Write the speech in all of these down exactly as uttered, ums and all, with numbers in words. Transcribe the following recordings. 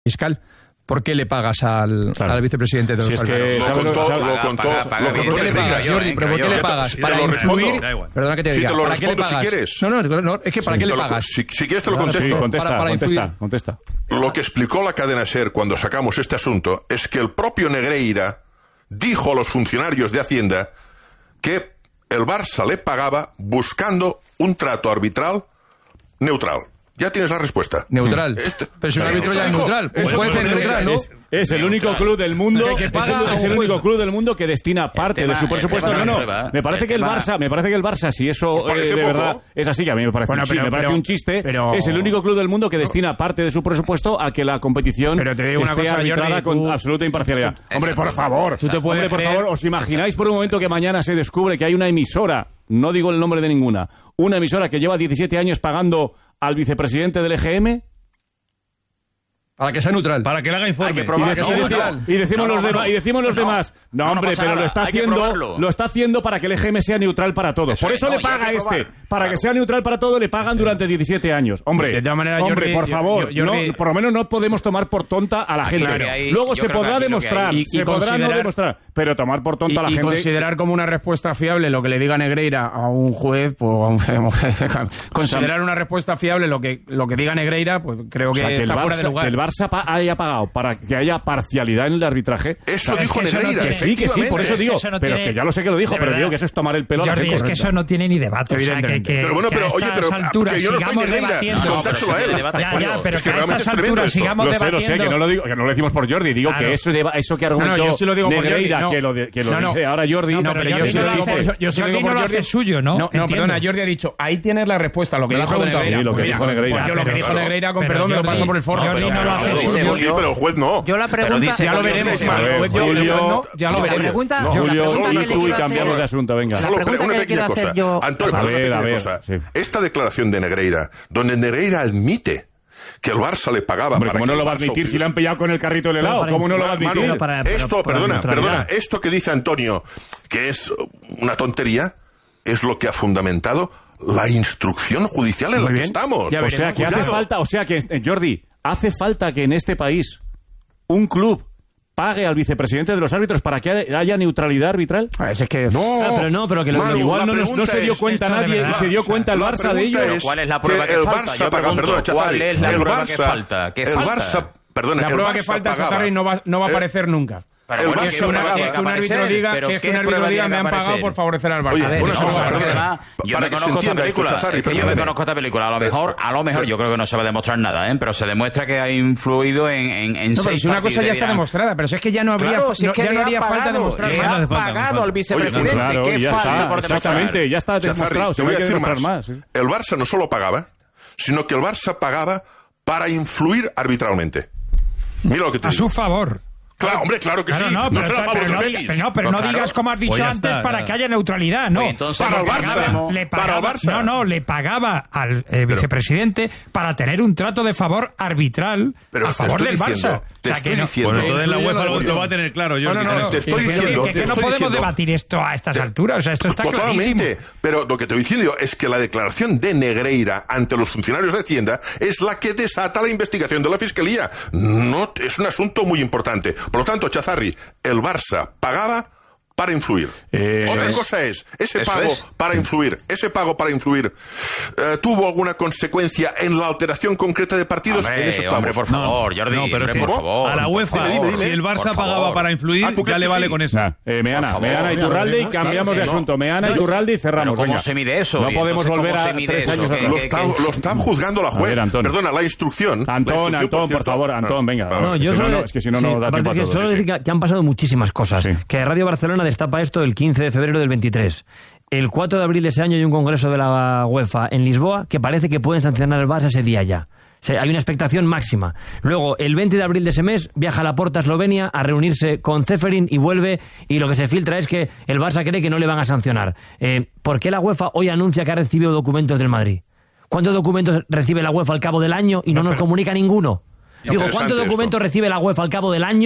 fiscal. ¿Por qué le pagas al, claro. al vicepresidente de los si es que lo contó, lo, lo contó, paga, paga, lo ¿Por qué le pagas, Jordi? ¿Pero por qué le pagas? Si ¿Para te lo influir? respondo. Perdona que te diga. Si te lo ¿Para qué le respondo pagas? si quieres. No, no, no, es que ¿para sí, qué le lo, pagas? Si, si quieres te lo claro, contesto. Sí, contesta, para, para contesta, contesta. Lo que explicó la cadena SER cuando sacamos este asunto es que el propio Negreira dijo a los funcionarios de Hacienda que el Barça le pagaba buscando un trato arbitral neutral. Ya tienes la respuesta. Neutral. Este, pero si un árbitro ya es neutral. Un juez es neutral, ¿no? Es, es el único club del mundo. O sea, que paga, es el, es el único club del mundo que destina parte tema, de su presupuesto. No, no. Me parece que el Barça, me parece que el Barça, si eso eh, de poco? verdad es así, que a mí me parece, bueno, un, pero, me parece pero, un chiste, pero, es el único club del mundo que destina parte de su presupuesto a que la competición esté cosa, arbitrada Jordi, con tú, absoluta imparcialidad. Tú, hombre, por favor, tú te hombre, por favor, ¿os imagináis por un momento que mañana se descubre que hay una emisora, no digo el nombre de ninguna, una emisora que lleva diecisiete años pagando al vicepresidente del E G M? Para que sea neutral. Para que le haga informe. Que probar, y, de, no, y, decimos, y decimos no, no, los, dema, no, y decimos los no, demás. No, no hombre, no pero lo está haciendo lo está haciendo para que el E G M sea neutral para todos. Eso, por eso no, le paga este. Para claro. que sea neutral para todo le pagan durante diecisiete años. Hombre, de todas maneras, hombre, Jordi, por favor, yo, yo, yo, no, por lo menos no podemos tomar por tonta a la gente. Claro, ahí, Luego se podrá demostrar, hay, y, se y podrá no demostrar, pero tomar por tonta y, a la y gente. Y considerar como una respuesta fiable lo que le diga Negreira a un juez, pues considerar una respuesta fiable lo que lo que diga Negreira, pues creo que está fuera de lugar. Que el Barça haya pagado para que haya parcialidad en el arbitraje. Eso dijo que Negreira. Que sí, que sí, por eso digo. No pero tiene, que ya lo sé que lo dijo, pero digo que eso es tomar el pelo Jordi, a la gente. Es que eso no tiene ni debate. O sea, que, que, pero bueno, pero que a oye, pero alturas que yo no sigamos soy debatiendo. No, pero a él. Ya, ya, pero es que, que a estas alturas sigamos lo debatiendo. Sé, lo sé, que no lo digo, que no lo decimos por Jordi. Digo claro. que eso, de, eso que argumentó no, no, sí Negreira, no. que lo, de, que lo no, dice no. ahora Jordi. No, pero yo sí lo digo por yo sí lo digo por Jordi suyo, ¿no? No, perdona, Jordi ha dicho, ahí tienes la respuesta, lo que dijo Negreira. Lo que dijo Negreira. Yo lo que dijo Negreira, con perdón, me lo paso por el forro. Jordi no lo hace suyo. Sí, pero el juez no. Yo la pregunta... Ya lo veremos. Julio, ya lo veremos. Julio y tú y cambiamos de asunto, venga. Solo una pequeña cosa. Antonio, una pequeña cosa. Esta declaración de Negreira, donde Negreira admite que el Barça le pagaba Hombre, para ¿cómo que no lo va a admitir si le han pillado con el carrito del helado? ¿Cómo no lo va a admitir? Manu, para, para, esto, para perdona, perdona, esto que dice Antonio, que es una tontería, es lo que ha fundamentado la instrucción judicial en la que estamos. O sea, que hace falta, o sea que, Jordi, hace falta que en este país un club pague al vicepresidente de los árbitros para que haya neutralidad arbitral. Es que no, ah, pero no, pero que lo, Manu, igual no, no se dio cuenta es, nadie y se dio cuenta el Barça de ello. ¿Cuál es la prueba que, que falta? Yo pregunto, perdona, ¿cuál es la el prueba Barça, que falta? ¿Qué el falta? Barça, perdona, la el prueba Barça que falta, pagaba, Chatarri, no va, no va a aparecer nunca. Pero el bueno, Barça que, una, pagaba, que, que un árbitro diga, que, que un árbitro diga me han pagado por favorecer al Barça. Oye, a ver, una no, cosa, además, yo me conozco esta película. Es que yo me conozco esta película. A lo mejor, a lo mejor, yo creo que no se va a demostrar nada, ¿eh? Pero se demuestra que ha influido en, en, en no, seis si una cosa ya está demostrada, pero si es que ya no habría, claro, si no, es que ya no haría pagado, falta demostrar le nada. ha pagado al vicepresidente. Claro, ¿Qué ya falta está, por demostrar? exactamente, ya está demostrado. Se voy a que decir demostrar más. más. El Barça no solo pagaba, sino que el Barça pagaba para influir arbitralmente. Mira lo que te a digo. su favor. Claro, hombre, claro que claro, sí. No, pero, no, pero, pero, no, diga, pero no, pero no, no claro. digas como has dicho pues antes está, para claro. que haya neutralidad, no. Pues entonces, para, el Barça, pagaba, le pagaba, para el Barça. No, no, le pagaba al eh, vicepresidente pero, para tener un trato de favor arbitral pero a favor del diciendo, Barça. Te o sea, estoy que no, diciendo. Bueno, entonces la UEFA lo, lo va a tener claro. Yo no, no, no, te estoy diciendo. Que, que, que no podemos diciendo, debatir esto a estas te, alturas. O sea, esto está totalmente, clarísimo. Pero lo que te estoy diciendo es que la declaración de Negreira ante los funcionarios de Hacienda es la que desata la investigación de la Fiscalía. No, es un asunto muy importante. Por lo tanto, Chazarri, el Barça pagaba para influir. Eh, Otra es, cosa es, ese pago es. para influir, ese pago para influir, eh, ¿tuvo alguna consecuencia en la alteración concreta de partidos? Hombre, en eso estamos. hombre, por favor, Jordi, no, pero hombre, por favor. A la UEFA, dime, dime, dime. Si el Barça pagaba para influir, ah, ya le vale sí? con eso. Nah, eh, Meana, Meana y Iturralde y cambiamos de asunto. Meana y Iturralde y cerramos. ¿Cómo venga. se mide eso? No podemos volver a tres años atrás. Lo está, lo está juzgando la juez. Perdona, la instrucción. Antón, Antón, por favor, Antón, venga. No, yo solo, es que si no, no da tiempo a todos. Solo decir que han pasado muchísimas cosas. Que Radio Barcelona destapa esto el quince de febrero del veintitrés. El cuatro de abril de ese año hay un congreso de la UEFA en Lisboa que parece que pueden sancionar al Barça ese día ya. O sea, hay una expectación máxima. Luego, el veinte de abril de ese mes, viaja a Laporta a Eslovenia a reunirse con Ceferin y vuelve, y lo que se filtra es que el Barça cree que no le van a sancionar. Eh, ¿Por qué la UEFA hoy anuncia que ha recibido documentos del Madrid? ¿Cuántos documentos recibe la UEFA al cabo del año y no, no nos comunica ninguno? Digo, ¿cuántos documentos esto. recibe la UEFA al cabo del año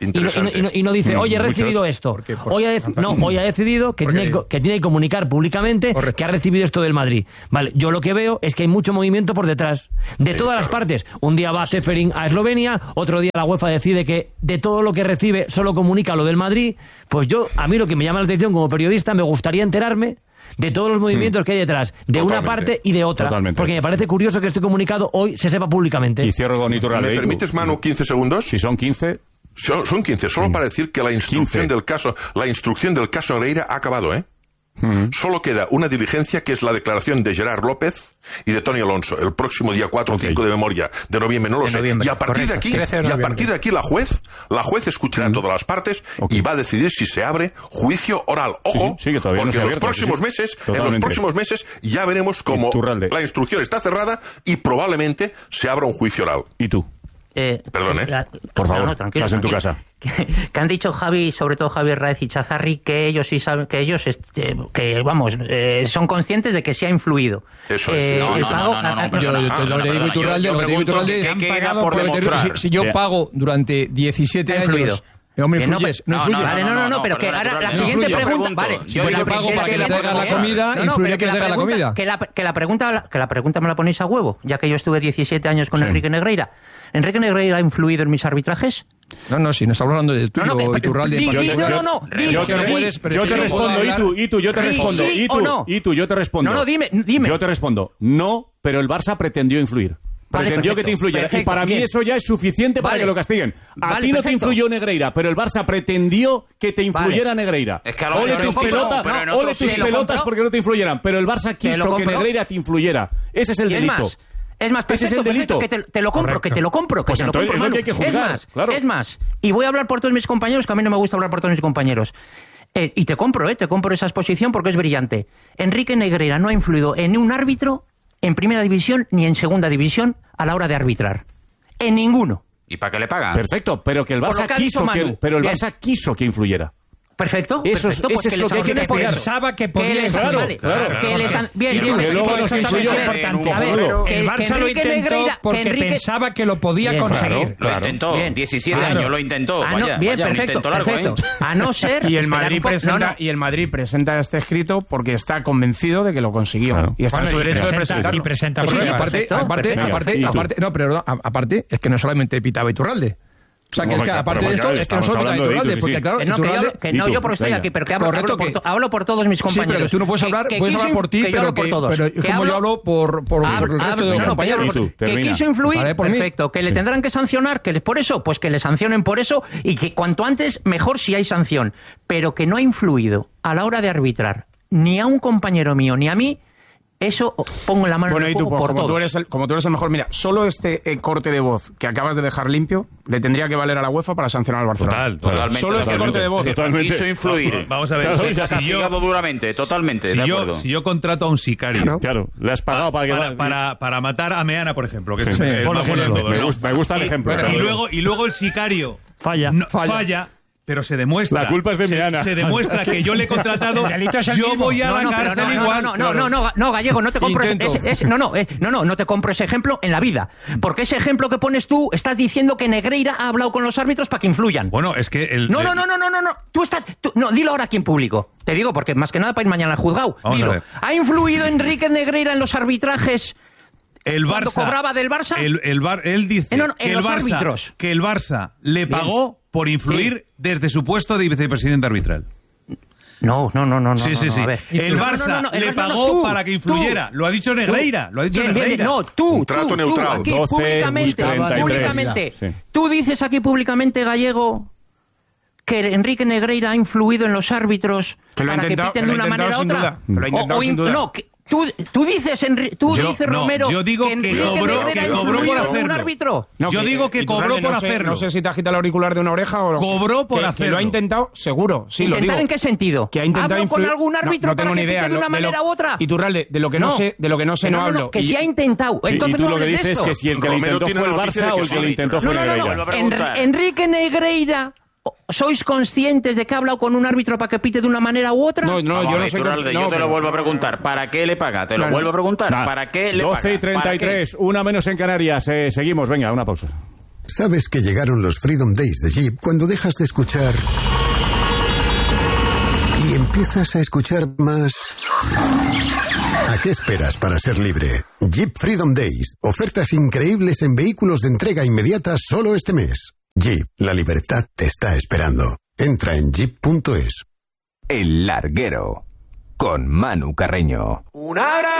y no, y no, y no dice, oye, he recibido Muchos. esto. Porque, pues, hoy ha dec- no, hoy ha decidido que tiene, que tiene que comunicar públicamente Correcto. que ha recibido esto del Madrid. Vale, yo lo que veo es que hay mucho movimiento por detrás, de todas las partes. Un día va Ceferin a Eslovenia, otro día la UEFA decide que de todo lo que recibe solo comunica lo del Madrid. Pues yo, a mí lo que me llama la atención como periodista, me gustaría enterarme de todos los movimientos mm. que hay detrás, de Totalmente. una parte y de otra. Totalmente. Porque me parece curioso que este comunicado hoy se sepa públicamente. Y cierro con Iturralde. ¿Me permites, Manu, quince segundos? Si son quince... Son, son quince, solo mm. para decir que la instrucción quince. del caso, la instrucción del caso Negreira ha acabado, ¿eh? Mm. Solo queda una diligencia que es la declaración de Gerard López y de Tony Alonso el próximo día cuatro o okay. cinco de memoria de noviembre, no lo sé. Noviembre, y a partir correcto. de aquí, y a partir de aquí la juez, la juez escuchará mm. todas las partes okay. y va a decidir si se abre juicio oral. Ojo, sí, sí, porque no en los abierto, próximos sí, sí. meses, Totalmente. en los próximos meses ya veremos cómo la instrucción está cerrada y probablemente se abra un juicio oral. ¿Y tú? Eh, Perdón, ¿eh? La, Por favor, no, tranquilo, estás en tu casa. Que, que han dicho Javi, sobre todo Javier Raez y Chazarri, que ellos sí saben, que ellos, este, que vamos, eh, son conscientes de que sí ha influido. Eso es. Eh, no, no, no, no, no, yo, yo, yo le digo Iturralde, lo que digo Iturralde, ¿qué queda por demostrar? Si yo pago durante dieciisiete años... No me influyes, no, no influyes. Vale, no, no, no, pero que ahora la siguiente pregunta, vale. Si yo pago para que le traiga la comida, influye que le traiga la comida. Que la, que la pregunta, que la pregunta me la ponéis a huevo, ya que yo estuve diecisiete años con sí. Enrique Negreira. ¿Enrique Negreira ha influido en mis arbitrajes? No, no, si no está hablando de tuyo, no, no, Iturralde. No, no, no. Yo te respondo, y tú, y tú, yo te respondo, y tú, y tú, yo te respondo. No, no, dime, dime. Yo te respondo, no, pero el Barça pretendió influir. Vale, pretendió perfecto, que te influyera. Perfecto, y para bien. mí eso ya es suficiente para vale. que lo castiguen. A vale, ti no perfecto. te influyó Negreira, pero el Barça pretendió que te influyera vale. Negreira. Es que a lo ole tus, pelota, no, no, ole tus pelotas porque no te influyeran, pero el Barça quiso que Negreira te influyera. Ese es el delito. Más, es más, perfecto, ese es el delito. Que te, te lo compro, Correcto. que te lo compro, que pues te lo compro, es, lo que hay que juzgar, es más, claro. es más. Y voy a hablar por todos mis compañeros, que a mí no me gusta hablar por todos mis compañeros. Eh, y te compro, eh, te compro esa exposición porque es brillante. Enrique Negreira no ha influido en un árbitro en primera división ni en segunda división a la hora de arbitrar. En ninguno. ¿Y para qué le pagan? Perfecto, pero que el Barça que quiso que, pero el Barça quiso que influyera. Perfecto, eso perfecto, es, pues eso es lo que hay que castigar. Pensaba que podía que les, claro, vale, claro, que claro, les claro. bien, bien, y bien, luego bien, nos influyó importante. A ver, que, el Barça lo intentó Negreira, porque Enrique... pensaba que lo podía bien, conseguir. Claro, claro. Lo intentó, bien. diecisiete claro. años lo intentó. Ah, no, vaya, bien, vaya, perfecto, un largo, perfecto. ¿eh? A no ser... y, el Madrid presenta, no, no. y el Madrid presenta este escrito porque está convencido de que lo consiguió. Claro. Y está bueno, en su derecho de presentarlo. Y presenta pues sí, aparte, aparte, aparte, aparte, no, pero aparte, es que no solamente pitaba Iturralde. O sea, que es que aparte de esto, es que no solo pitaba Iturralde, porque claro, que no, Iturralde... Que no, yo porque estoy aquí, pero que hablo, Correcto, hablo, por, que, hablo por todos mis compañeros. Sí, pero tú no puedes hablar, que, que puedes hablar por ti, pero que, pero es como yo hablo por, por, hablo, por el resto hablo, de los no, compañeros. Tú, que quiso influir, vale, perfecto, mí. que le tendrán que sancionar, que por eso, pues que le sancionen por eso, y que cuanto antes, mejor si hay sanción. Pero que no ha influido a la hora de arbitrar, ni a un compañero mío, ni a mí, eso pongo la mano bueno, en el fuego fuego por por como todos. Tú eres el, como tú eres el mejor, mira, solo este eh, corte de voz que acabas de dejar limpio le tendría que valer a la UEFA para sancionar al Barcelona. Total, totalmente. Solo este totalmente, corte de voz. Totalmente. Quiso influir. Vamos a ver. Claro, si, se ha castigado si duramente, totalmente, si de yo, acuerdo. Si yo contrato a un sicario... Claro, claro. Le has pagado para, para que... Para, para, para matar a Meana, por ejemplo. Que sí, es sí, el por más ejemplo, bueno de todo, me, ¿no? gusta, me gusta el ejemplo. Y, y, luego, y luego el sicario... Falla. No, falla. falla. Pero se demuestra... La culpa es de Meana. Se, se demuestra que yo le he contratado... yo voy a no, la no, cárcel no, igual. No, no, no, no, no, no, Gallego, no te compro ese, ese, ese, no, no, eh, no, no, no te compro ese ejemplo en la vida. Porque ese ejemplo que pones tú, estás diciendo que Negreira ha hablado con los árbitros para que influyan. Bueno, es que... El, no, no, el... no, no, no, no, no, tú estás... Tú, no, dilo ahora aquí en público. Te digo, porque más que nada para ir mañana al juzgado. Vamos Dilo. ¿Ha influido Enrique Negreira en los arbitrajes... El Barça, cobraba del Barça? El, el bar, él dice eh, no, no, que, el Barça, árbitros. que el Barça le pagó Bien. por influir Bien. desde su puesto de vicepresidente arbitral. No, no, no, no. Sí, no, sí, no, sí. A ver. El Barça no, no, no, el le pagó tú, para que influyera. Tú, lo ha dicho Negreira. Tú. Lo ha dicho bien, Negreira. Bien, no, tú. Un trato tú, neutral. Tú, aquí, doce, públicamente. treinta y tres, públicamente. Sí. Tú dices aquí públicamente, Gallego, que Enrique Negreira ha influido en los árbitros que lo para que piten de una manera u otra. Duda. Lo ha intentado o, o, sin duda. No, que, Tú, tú dices, Enri, tú yo, dices no, Romero, yo digo que, que cobró, que cobró por hacerlo. Un árbitro. No, yo que, digo que cobró por no hacerlo. Sé, no sé si te agita el auricular de una oreja o... Cobró por que, hacerlo. Que lo ha intentado, seguro, sí, lo digo. ¿Intentar en qué sentido? Que ha intentado ¿Hablo con influ... algún árbitro no, no para tengo que ni idea, de una lo, manera de lo, u otra? Iturralde, de lo que no, no sé, de lo que no sé no, no hablo. No, que y... sí ha intentado. Entonces y tú no lo que hables dices de es esto. que si el que lo intentó fue el Barça o el que lo intentó fue Negreira. Enrique Negreira... ¿Sois conscientes de que ha hablado con un árbitro para que pite de una manera u otra? No, no, Vamos, yo no sé. Iturralde, yo te lo vuelvo a preguntar. ¿Para qué le paga? Te lo claro. vuelvo a preguntar. Nah, ¿Para qué le paga? doce y treinta y tres, una menos en Canarias. Eh, seguimos, venga, una pausa. Sabes que llegaron los Freedom Days de Jeep cuando dejas de escuchar y empiezas a escuchar más. ¿A qué esperas para ser libre? Jeep Freedom Days. Ofertas increíbles en vehículos de entrega inmediata solo este mes. Jeep, la libertad te está esperando. Entra en jeep punto es. El Larguero, con Manu Carreño. Una gran